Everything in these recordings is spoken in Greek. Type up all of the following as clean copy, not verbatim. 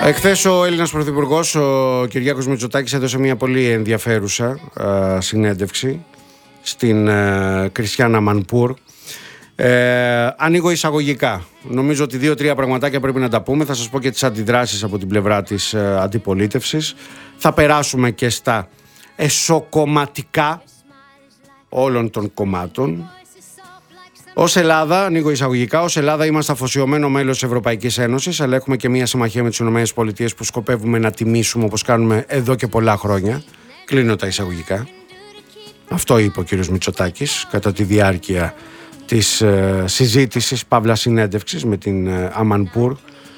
Εχθές ο Έλληνας Πρωθυπουργός, ο Κυριάκος Μητσοτάκης, έδωσε μια πολύ ενδιαφέρουσα συνέντευξη στην Κριστιάνα Μανπούρ. Ανοίγω εισαγωγικά. Νομίζω ότι 2-3 πραγματάκια πρέπει να τα πούμε. Θα σας πω και τις αντιδράσεις από την πλευρά της αντιπολίτευσης. Θα περάσουμε και στα εσωκομματικά όλων των κομμάτων. Ως Ελλάδα, ανοίγω εισαγωγικά, ως Ελλάδα είμαστε αφοσιωμένο μέλος της Ευρωπαϊκής Ένωσης, αλλά έχουμε και μια συμμαχία με τις ΗΠΑ που σκοπεύουμε να τιμήσουμε όπως κάνουμε εδώ και πολλά χρόνια. Κλείνω τα εισαγωγικά. Αυτό είπε ο κύριος Μητσοτάκης κατά τη διάρκεια της συζήτησης, παύλα συνέντευξης με την Αμανπούρ,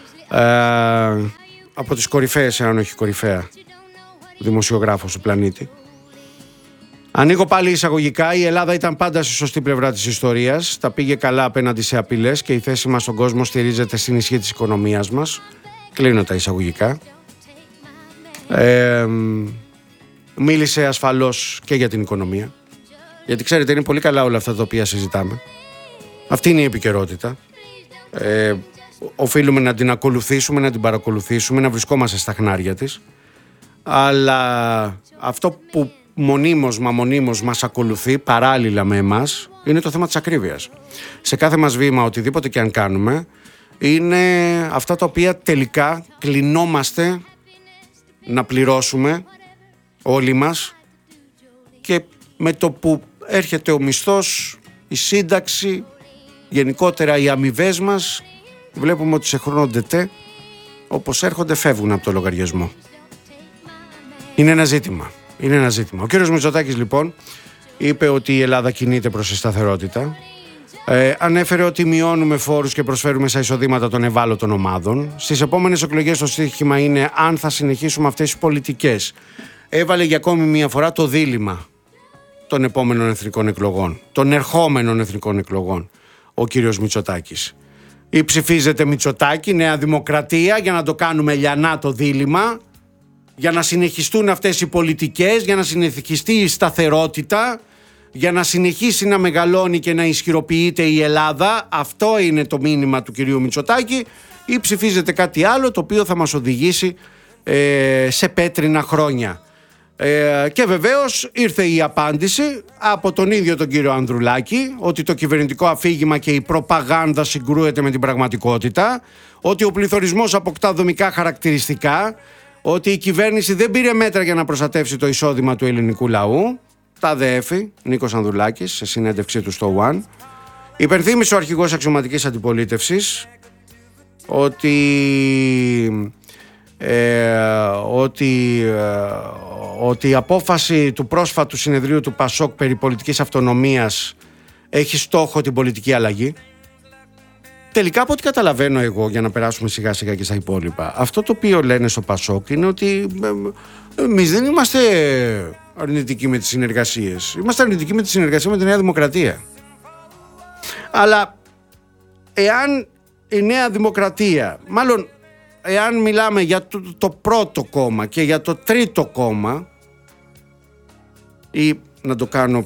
από τις κορυφαίες, αν όχι κορυφαία, δημοσιογράφος του πλανήτη. Ανοίγω πάλι εισαγωγικά. Η Ελλάδα ήταν πάντα στη σωστή πλευρά της ιστορίας. Τα πήγε καλά απέναντι σε απειλές και η θέση μας στον κόσμο στηρίζεται στην ισχύ της οικονομίας μας. Κλείνω τα εισαγωγικά. Μίλησε ασφαλώς και για την οικονομία. Γιατί ξέρετε, είναι πολύ καλά όλα αυτά τα οποία συζητάμε. Αυτή είναι η επικαιρότητα. Οφείλουμε να την ακολουθήσουμε, να την παρακολουθήσουμε, να βρισκόμαστε στα χνάρια της. Αλλά αυτό που μονίμως μας ακολουθεί παράλληλα με εμάς είναι το θέμα της ακρίβειας. Σε κάθε μας βήμα, οτιδήποτε και αν κάνουμε, είναι αυτά τα οποία τελικά κλεινόμαστε να πληρώσουμε όλοι μας, και με το που έρχεται ο μισθός, η σύνταξη, γενικότερα οι αμοιβές μας, βλέπουμε ότι σε χρόνο ντετέ, όπως έρχονται, φεύγουν από το λογαριασμό. Είναι ένα ζήτημα. Είναι ένα ζήτημα. Ο κύριος Μητσοτάκης λοιπόν είπε ότι η Ελλάδα κινείται προς τη σταθερότητα. Ανέφερε ότι μειώνουμε φόρους και προσφέρουμε στα εισοδήματα των ευάλωτων ομάδων. Στις επόμενες εκλογές το στοίχημα είναι αν θα συνεχίσουμε αυτές τις πολιτικές. Έβαλε για ακόμη μία φορά το δίλημμα των επόμενων εθνικών εκλογών, των ερχόμενων εθνικών εκλογών, ο κύριος Μητσοτάκης. Ή ψηφίζετε Μητσοτάκη, Νέα Δημοκρατία, για να το κάνουμε λιανά το δίλημμα, για να συνεχιστούν αυτές οι πολιτικές, για να συνεχιστεί η σταθερότητα, για να συνεχίσει να μεγαλώνει και να ισχυροποιείται η Ελλάδα. Αυτό είναι το μήνυμα του κυρίου Μητσοτάκη. Ή ψηφίζετε κάτι άλλο το οποίο θα μας οδηγήσει σε πέτρινα χρόνια. Και βεβαίως ήρθε η απάντηση από τον ίδιο τον κύριο Ανδρουλάκη, ότι το κυβερνητικό αφήγημα και η προπαγάνδα συγκρούεται με την πραγματικότητα, ότι ο πληθωρισμός αποκτά δομικά χαρακτηριστικά, ότι η κυβέρνηση δεν πήρε μέτρα για να προστατεύσει το εισόδημα του ελληνικού λαού. Τα ΔΕΕΦΗ, Νίκος Ανδρουλάκης, σε συνέντευξή του στο One. Υπενθύμησε ο αρχηγός αξιωματικής αντιπολίτευσης ότι η απόφαση του πρόσφατου συνεδρίου του ΠΑΣΟΚ περί πολιτικής αυτονομίας έχει στόχο την πολιτική αλλαγή. Τελικά, από ό,τι καταλαβαίνω εγώ, για να περάσουμε σιγά σιγά και στα υπόλοιπα, αυτό το οποίο λένε στο ΠΑΣΟΚ είναι ότι εμείς δεν είμαστε αρνητικοί με τις συνεργασίες. Είμαστε αρνητικοί με τη συνεργασία με τη Νέα Δημοκρατία. Αλλά εάν η Νέα Δημοκρατία, μάλλον εάν μιλάμε για το πρώτο κόμμα και για το τρίτο κόμμα, ή να το κάνω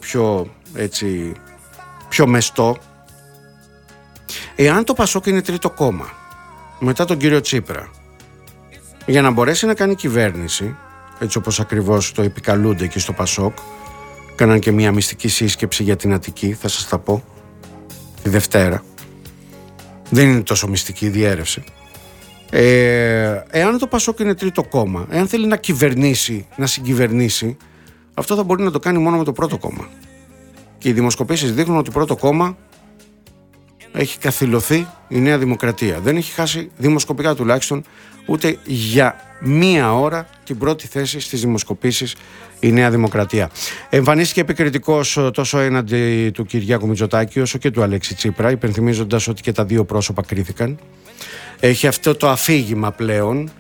πιο μεστό, εάν το ΠΑΣΟΚ είναι τρίτο κόμμα μετά τον κύριο Τσίπρα, για να μπορέσει να κάνει κυβέρνηση, έτσι όπως ακριβώς το επικαλούνται εκεί στο ΠΑΣΟΚ, κάναν και μια μυστική σύσκεψη για την Αττική, θα σας τα πω τη Δευτέρα, δεν είναι τόσο μυστική η διέρευση. Εάν το ΠΑΣΟΚ είναι τρίτο κόμμα, εάν θέλει να κυβερνήσει, να συγκυβερνήσει, αυτό θα μπορεί να το κάνει μόνο με το πρώτο κόμμα. Και οι δημοσκοπήσεις δείχνουν ότι το πρώτο κόμμα έχει καθυλωθεί, η Νέα Δημοκρατία. Δεν έχει χάσει, δημοσκοπικά τουλάχιστον, ούτε για μία ώρα την πρώτη θέση στις δημοσκοπήσεις η Νέα Δημοκρατία. Εμφανίστηκε επικριτικός τόσο έναντι του Κυριάκου Μητσοτάκη όσο και του Αλέξη Τσίπρα, υπενθυμίζοντας ότι και τα δύο πρόσωπα κρίθηκαν. Έχει αυτό το αφήγημα πλέον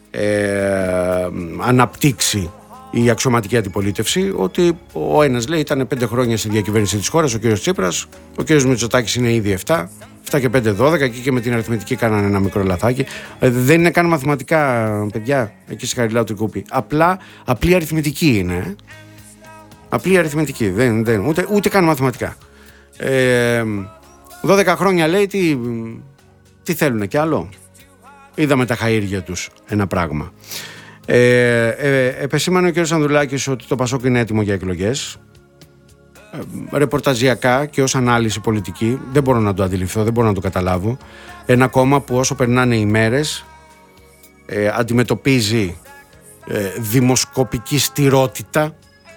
αναπτύξει η αξιωματική αντιπολίτευση, ότι ο ένας λέει ήταν 5 χρόνια στη διακυβέρνηση της χώρας, ο κύριος Τσίπρας, ο κύριος Μητσοτάκης είναι ήδη 7 και 5, 12, και με την αριθμητική κάνανε ένα μικρό λαθάκι. Δεν είναι καν μαθηματικά, παιδιά, εκεί σε Χαριλάου Τρικούπη. Απλή αριθμητική είναι. Απλή αριθμητική, ούτε καν μαθηματικά. 12 χρόνια λέει, τι θέλουνε κι άλλο. είδαμε τα χαΐρια τους ένα πράγμα. Επεσήμανε ο κ. Ανδρουλάκης ότι το Πασόκ είναι έτοιμο για εκλογές. Ρεπορταζιακά και ως ανάλυση πολιτική δεν μπορώ να το αντιληφθώ, δεν μπορώ να το καταλάβω. Ένα κόμμα που όσο περνάνε οι μέρες αντιμετωπίζει δημοσκοπική στηρότητα.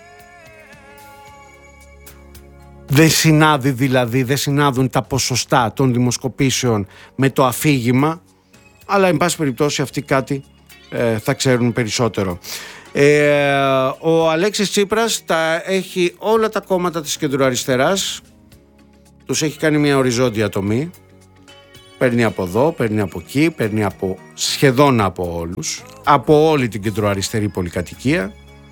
Δεν συνάδει δηλαδή, δεν συνάδουν τα ποσοστά των δημοσκοπήσεων με το αφήγημα, αλλά εν πάση περιπτώσει αυτοί κάτι θα ξέρουν περισσότερο. Ο Αλέξης Τσίπρας τα έχει όλα τα κόμματα της κεντροαριστεράς, τους έχει κάνει μια οριζόντια τομή. Παίρνει από εδώ, παίρνει από εκεί, παίρνει από σχεδόν από όλους, από όλη την κεντροαριστερή πολυκατοικία,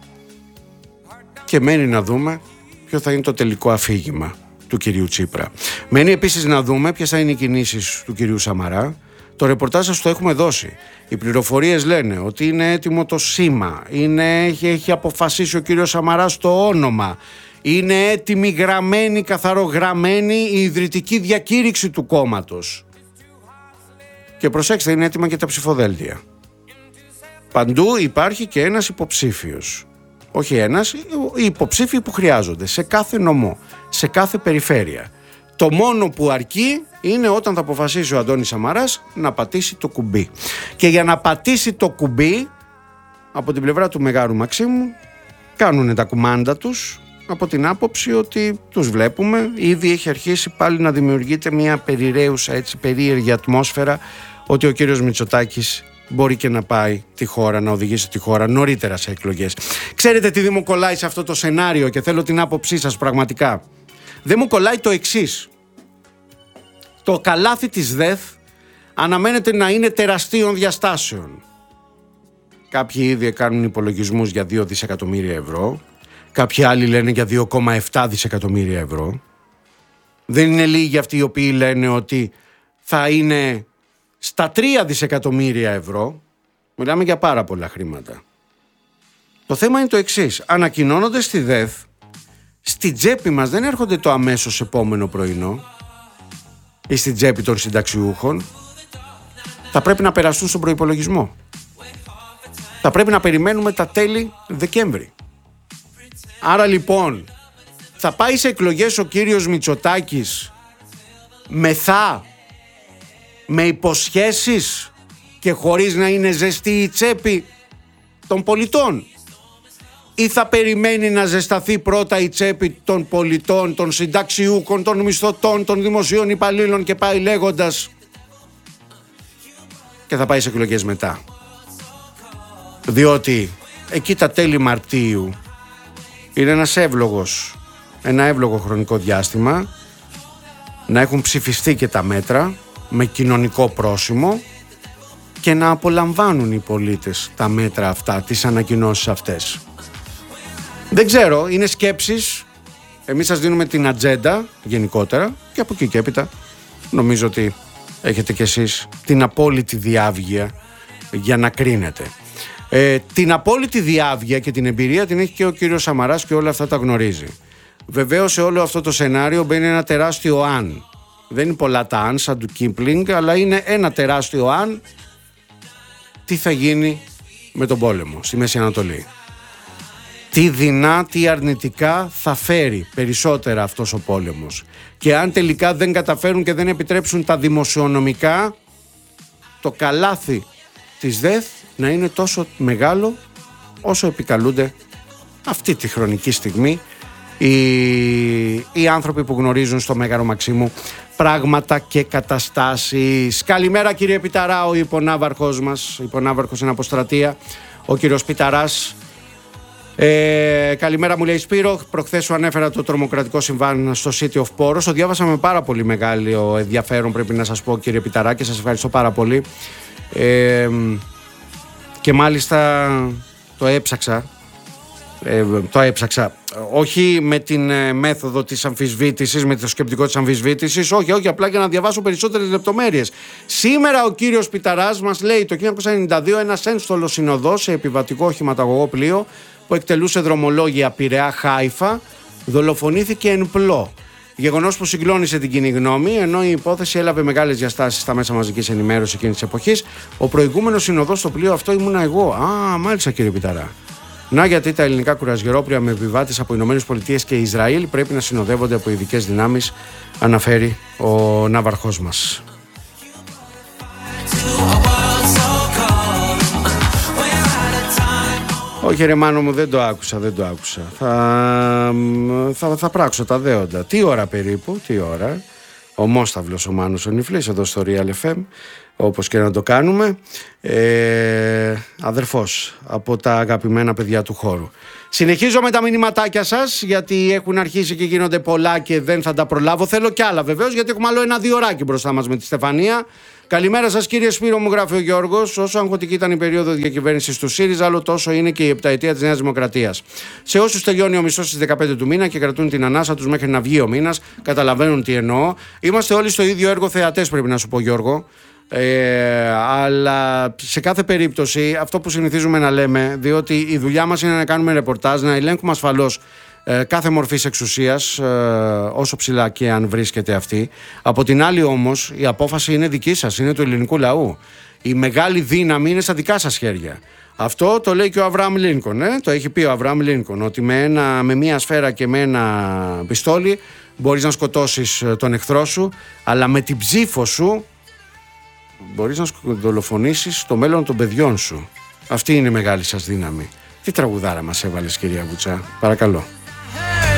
και μένει να δούμε ποιο θα είναι το τελικό αφήγημα του κυρίου Τσίπρα. Μένει επίσης να δούμε ποιες θα είναι οι κινήσεις του κυρίου Σαμαρά. Το ρεπορτάζ σας το έχουμε δώσει. Οι πληροφορίες λένε ότι είναι έτοιμο το σήμα, έχει αποφασίσει ο κύριος Σαμαράς το όνομα, είναι έτοιμη γραμμένη, καθαρογραμμένη η ιδρυτική διακήρυξη του κόμματος. Και προσέξτε, είναι έτοιμα και τα ψηφοδέλτια. Παντού υπάρχει και ένας υποψήφιος. Όχι ένας, οι υποψήφοι που χρειάζονται σε κάθε νομό, σε κάθε περιφέρεια. Το μόνο που αρκεί είναι όταν θα αποφασίσει ο Αντώνης Σαμαράς να πατήσει το κουμπί. Και για να πατήσει το κουμπί, από την πλευρά του Μεγάρου Μαξίμου, κάνουν τα κουμάντα τους, από την άποψη ότι τους βλέπουμε, ήδη έχει αρχίσει πάλι να δημιουργείται μια περιραίουσα, έτσι, περίεργη ατμόσφαιρα, ότι ο κύριος Μητσοτάκης μπορεί και να πάει τη χώρα, να οδηγήσει τη χώρα νωρίτερα σε εκλογές. Ξέρετε τι δεν μου κολλάει σε αυτό το σενάριο, και θέλω την άποψή σας πραγματικά. Δεν μου κολλάει το εξής. Το καλάθι της ΔΕΘ αναμένεται να είναι τεραστίων διαστάσεων. Κάποιοι ήδη κάνουν υπολογισμούς για 2 δισεκατομμύρια ευρώ. Κάποιοι άλλοι λένε για 2,7 δισεκατομμύρια ευρώ. Δεν είναι λίγοι αυτοί οι οποίοι λένε ότι θα είναι στα 3 δισεκατομμύρια ευρώ. Μιλάμε για πάρα πολλά χρήματα. Το θέμα είναι το εξής. Ανακοινώνονται στη ΔΕΘ, στη τσέπη μας δεν έρχονται το αμέσως επόμενο πρωινό ή στην τσέπη των συνταξιούχων. Θα πρέπει να περαστούν στον προϋπολογισμό. Θα πρέπει να περιμένουμε τα τέλη Δεκέμβρη. Άρα λοιπόν θα πάει σε εκλογές ο κύριος Μητσοτάκης με υποσχέσεις και χωρίς να είναι ζεστή η τσέπη των πολιτών, ή θα περιμένει να ζεσταθεί πρώτα η τσέπη των πολιτών, των συνταξιούχων, των μισθωτών, των δημοσίων υπαλλήλων και πάει λέγοντας, και θα πάει σε εκλογές μετά? Διότι εκεί τα τέλη Μαρτίου είναι ένα εύλογο χρονικό διάστημα να έχουν ψηφιστεί και τα μέτρα με κοινωνικό πρόσημο και να απολαμβάνουν οι πολίτες τα μέτρα αυτά, τις ανακοινώσεις αυτές. Δεν ξέρω, είναι σκέψεις. Εμείς σας δίνουμε την ατζέντα γενικότερα και από εκεί και έπειτα νομίζω ότι έχετε κι εσείς την απόλυτη διάβγεια για να κρίνετε. Την απόλυτη διάβγεια και την εμπειρία την έχει και ο κύριος Σαμαράς και όλα αυτά τα γνωρίζει. Βεβαίως σε όλο αυτό το σενάριο μπαίνει ένα τεράστιο αν. Δεν είναι πολλά τα αν σαν του Κίμπλινγκ, αλλά είναι ένα τεράστιο αν. Τι θα γίνει με τον πόλεμο στη Μέση Ανατολή? Τι δεινά, τι αρνητικά θα φέρει περισσότερα αυτός ο πόλεμος? Και αν τελικά δεν καταφέρουν και δεν επιτρέψουν τα δημοσιονομικά, το καλάθι της ΔΕΘ να είναι τόσο μεγάλο όσο επικαλούνται αυτή τη χρονική στιγμή οι άνθρωποι που γνωρίζουν στο Μέγαρο Μαξίμου πράγματα και καταστάσεις. Καλημέρα κύριε Πιταρά, ο υπονάβαρχος μας, υπονάβαρχος στην αποστρατεία, ο κύριος Πιταράς. Καλημέρα, μου λέει Σπύρο. Προχθές σου ανέφερα το τρομοκρατικό συμβάν στο City of Poros. Το διάβασα με πάρα πολύ μεγάλο ενδιαφέρον, πρέπει να σας πω κύριε Πιταρά, και σας ευχαριστώ πάρα πολύ. Και μάλιστα το έψαξα. Όχι με την μέθοδο της αμφισβήτησης, με το σκεπτικό της αμφισβήτησης, όχι, απλά για να διαβάσω περισσότερες λεπτομέρειες. Σήμερα ο κύριος Πιταράς μας λέει το 1992 ένας ένστολος συνοδός σε επιβατικό οχηματαγωγό πλοίο που εκτελούσε δρομολόγια Πειραιά Χάιφα δολοφονήθηκε εν πλώ. Γεγονός που συγκλώνησε την κοινή γνώμη, ενώ η υπόθεση έλαβε μεγάλες διαστάσεις στα μέσα μαζικής ενημέρωσης εκείνης της εποχής. Ο προηγούμενος συνοδός στο πλοίο αυτό ήμουνα εγώ. Α, μάλιστα κύριε Πιταρά. Να γιατί τα ελληνικά κουρασγερόπλοια με επιβάτες από Ηνωμένες Πολιτείες και Ισραήλ πρέπει να συνοδεύονται από ειδικές δυνάμεις, αναφέρει ο ναυαρχός μας. Όχι ρε Μάνο μου, δεν το άκουσα. Θα πράξω τα δέοντα. Τι ώρα περίπου, ο Μόσταυλος ο Μάνος ο Νιφλής εδώ στο Real FM, όπως και να το κάνουμε, αδερφός από τα αγαπημένα παιδιά του χώρου. Συνεχίζω με τα μηνυματάκια σας, γιατί έχουν αρχίσει και γίνονται πολλά και δεν θα τα προλάβω. Θέλω κι άλλα βεβαίως, γιατί έχουμε άλλο 1-2 ωράκι μπροστά μας με τη Στεφανία. Καλημέρα σας κύριε Σπύρο, μου γράφει ο Γιώργος. Όσο αγχωτική ήταν η περίοδο διακυβέρνησης του ΣΥΡΙΖΑ, άλλο τόσο είναι και η επταετία της Νέας Δημοκρατίας. Σε όσους τελειώνει ο μισθός στις 15 του μήνα και κρατούν την ανάσα τους μέχρι να βγει ο μήνας, καταλαβαίνουν τι εννοώ. Είμαστε όλοι στο ίδιο έργο θεατές, πρέπει να σου πω Γιώργο. Αλλά σε κάθε περίπτωση αυτό που συνηθίζουμε να λέμε, διότι η δουλειά μας είναι να κάνουμε ρεπορτάζ, να ελέγχουμε ασφαλώς κάθε μορφής εξουσίας, όσο ψηλά και αν βρίσκεται αυτή. Από την άλλη όμως η απόφαση είναι δική σας, είναι του ελληνικού λαού. Η μεγάλη δύναμη είναι στα δικά σας χέρια. Αυτό το λέει και ο Αβραάμ Λίνκον, το έχει πει ο Αβραάμ Λίνκον, ότι με μία σφαίρα και με ένα πιστόλι μπορείς να σκοτώσεις τον εχθρό σου, αλλά με την ψήφο σου μπορείς να δολοφονήσεις το μέλλον των παιδιών σου. Αυτή είναι η μεγάλη σας δύναμη. Τι τραγουδάρα μας έβαλες κυρία Βουτσά, παρακαλώ.